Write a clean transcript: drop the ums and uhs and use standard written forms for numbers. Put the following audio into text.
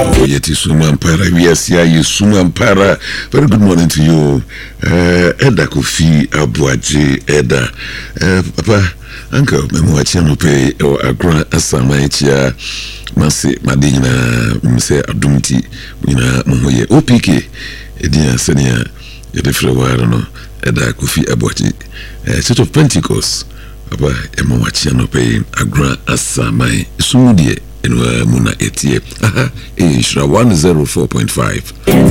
Yeti Sumampara, yes, yeah, you Sumampara. Very good morning to you. Eda Kofi Abuaji, Eda. Papa, Uncle, Memoachano pay or Agra Asamaitia, Masi Madina, Mse Adumti, Wina Mohoye, OPK, Edia Senia, Yedifrewa, I don't know, Eda Kofi Abuaji, Church of Pentecost, Papa, Memoachano pay Agra Asamai, Sumudie. Muna etie. Aha, Shra 104.5.